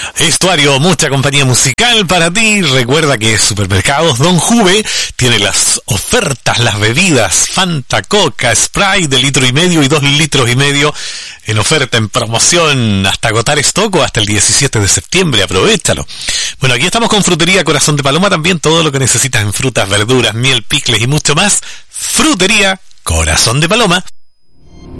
Estuario, mucha compañía musical para ti. Recuerda que Supermercados Don Juve tiene las ofertas, las bebidas Fanta, Coca, Sprite de 1,5 litros y 2,5 litros en oferta, en promoción, hasta agotar stock o hasta el 17 de septiembre. Aprovechalo. Bueno, aquí estamos con Frutería Corazón de Paloma, también todo lo que necesitas en frutas, verduras, miel, picles y mucho más. Frutería Corazón de Paloma.